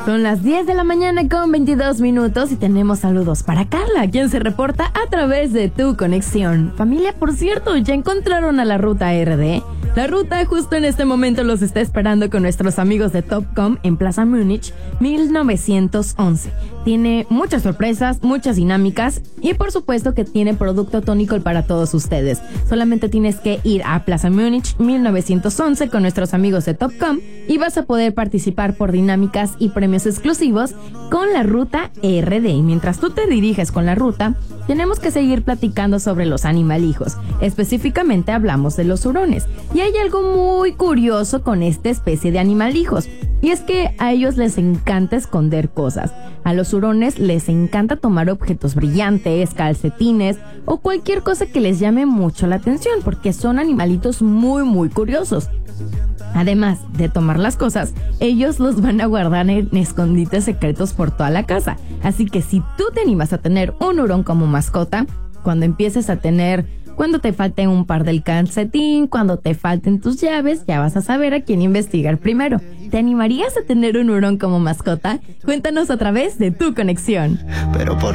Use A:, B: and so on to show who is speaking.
A: Son las 10 de la mañana con 22 minutos y tenemos saludos para Carla, quien se reporta a través de Tu Conexión. Familia, por cierto, ¿ya encontraron a la ruta RD? La ruta justo en este momento los está esperando con nuestros amigos de Topcom en Plaza Múnich 1911. Tiene muchas sorpresas, muchas dinámicas y por supuesto que tiene producto tónico para todos ustedes. Solamente tienes que ir a Plaza Múnich 1911 con nuestros amigos de Topcom y vas a poder participar por dinámicas y premios exclusivos con la ruta RD. Y mientras tú te diriges con la ruta, tenemos que seguir platicando sobre los animalijos. Específicamente hablamos de los hurones. Y hay algo muy curioso con esta especie de animalijos. Y es que a ellos les encanta esconder cosas. A los hurones les encanta tomar objetos brillantes, calcetines o cualquier cosa que les llame mucho la atención, porque son animalitos muy curiosos. Además de tomar las cosas, ellos los van a guardar en escondites secretos por toda la casa. Así que si tú te animas a tener un hurón como mascota, cuando te falte un par del calcetín, cuando te falten tus llaves, ya vas a saber a quién investigar primero. ¿Te animarías a tener un hurón como mascota? Cuéntanos a través de Tu Conexión.
B: Pero por